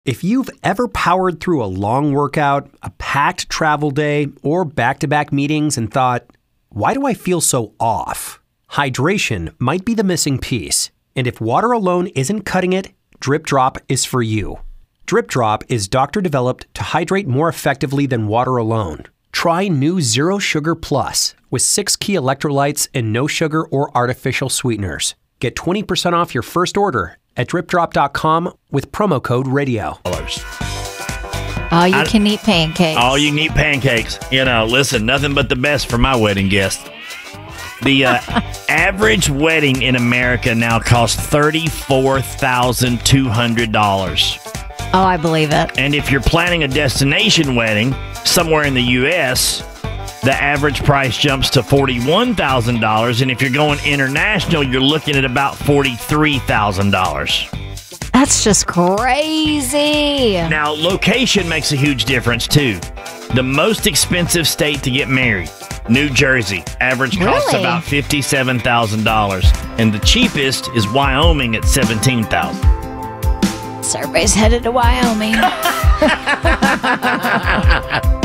If you've ever powered through a long workout, a packed travel day, or back-to-back meetings and thought, why do I feel so off? Hydration might be the missing piece. And if water alone isn't cutting it, Drip Drop is for you. Drip Drop is doctor-developed to hydrate more effectively than water alone. Try new Zero Sugar Plus with 6 key electrolytes and no sugar or artificial sweeteners. Get 20% off your first order at dripdrop.com with promo code radio. All you can eat pancakes. All you can eat pancakes. You know, listen, nothing but the best for my wedding guest. The average wedding in America now costs $34,200. Oh, I believe it. And if you're planning a destination wedding somewhere in the U.S., the average price jumps to $41,000. And if you're going international, you're looking at about $43,000. That's just crazy. Now, location makes a huge difference, too. The most expensive state to get married, New Jersey. Average costs about $57,000. And the cheapest is Wyoming at $17,000. So everybody's headed to Wyoming.